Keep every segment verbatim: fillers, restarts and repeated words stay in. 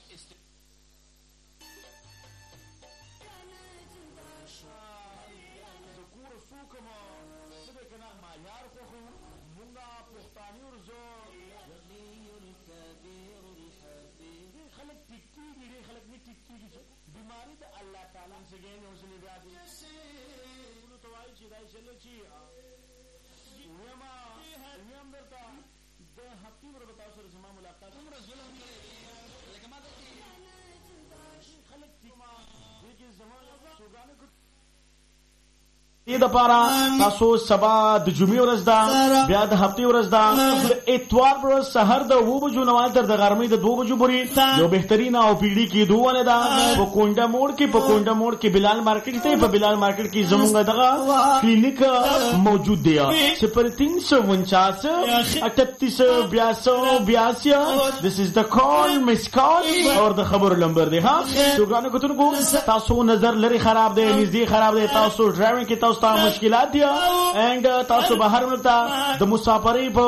د پاره تاسو سبا د جمعې ورځ ده بیا د هفتې ورځ ده د اتوار ورځ سحر د و بجو نه تر د غرمې د دو بجو پورې یو بهترین او پیډي کې دوه ده په کونډه موړ کې په کونډه موړ کې بلال مارکیټ ته په بلال مارکیټ کې زمونږ دغه کلینیک موجود دی صفر تین سو انچاس اٹھتیس بیاسو بیاسی this is the call miss call اور د خبر نمبر دی ها شکرانه کوتونکو تاسو نظر لري خراب دی نږدې خراب دی تاسو ډرایوینګ کې تاسو ته مشکلات دي اینڈ تاسو بهر ملتا د مسافرۍ په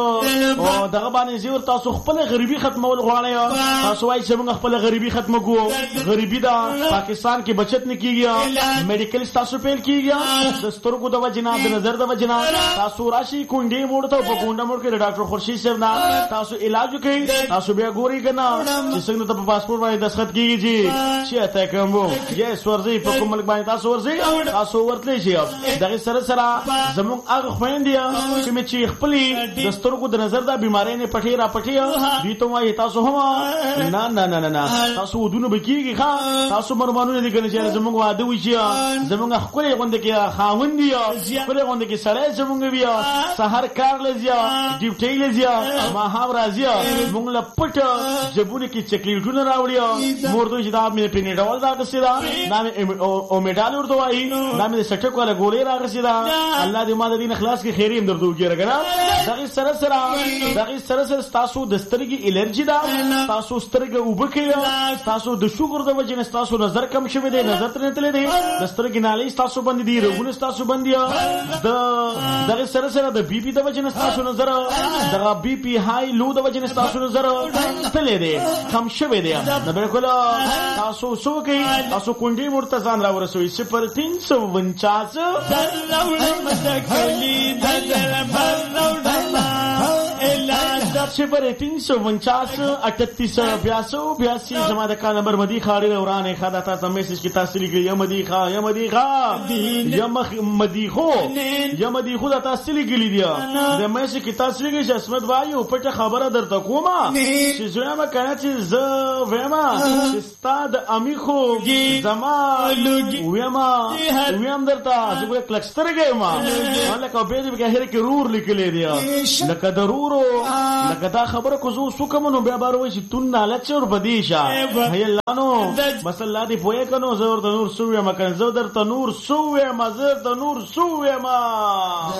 دغه باندې زیور تاسو خپل غریبي ختمول غواړئ تاسو وايي چې موږ خپل غریبي ختم کوو غریبي دا پاکستان کې بچت نه کیږي میډیکل تاسو پیل کیږي د سترګو د وجنا د نظر د وجنا تاسو راشي کونډې موړ ته په کونډه موړ کې ډاکټر خورشید صاحب نه تاسو علاج کوي تاسو بیا ګوري کنه چې څنګه ته په پاسپورت باندې دستخط کیږي جی چې ته کوم یې سورځي په کوم ملک باندې تاسو ورځي تاسو ورتلې شي دغه سره سره زموږ هغه خويندې چې مې چې خپلې د سترګو د نظر د بیمارۍ نه پټي را پټي دوی ته وایي تاسو هم نه نه نه نه تاسو ودونه بکیږي ښا تاسو مرمنونه دي کنه چې زموږ واده وشي زموږ خپلې غونډه کې خاوند دي خپلې غونډه کې سره زموږ بیا سحر کار لزیا ډیوټي لزیا ما هم راځي موږ له پټ جبونه کې چکلیټونه راوړي مور دوی دا مې پینې ډول دا کسي دا نام او میډال ورته وایي نام دې سټک ولا ګولې راغسي دا الله دې ما د دین اخلاص کې خیریم درته وکړي کنه دغه سره سره دغه سره سره تاسو د سترګې الرجی دا تاسو سترګې وبکې تاسو د شوګر د وجې نه تاسو نظر کم شوی دی نظر تر نه تللی دی د سترګې نالي تاسو باندې دی رغونه تاسو باندې د دغه سره سره د بي پي د وجې نه تاسو نظر دغه بي پي هاي لو د وجې نه تاسو نظر تللی دی کم شوی دی نو بالکل تاسو سو کې تاسو کونډې مرتضان را ورسوي صفر تین سو انچاس صفر تین سو انچاس اٹھتیس بیاسو بیاسی زما د کا نمبر مدی خاڑی ورانه خدا تا میسج کی تحصیل کی یم مدی خا یم مدی خا یم مدی خو یم مدی خو د تحصیل کی دی د میسج کی تحصیل کی اسمت وایو پټه خبره درته کومه چې زما کنه چې ز وېما استاد امی خو زما وېما وېم درته زګره کلکسترګه ما لکه به دې کې هر کې رور لیکلې دی لکه ضرورو لکه دا خبره کو زو سکمنو بیا باروي چې تون نه لچور بدیشا هي الله نو بس الله دې پوهه کنو زور د نور سوې مکه زو در ته نور سوې مزر د نور سوې ما